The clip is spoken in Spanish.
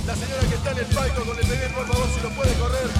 La señora que está en el palco con el bebé, por favor, si lo puede correr.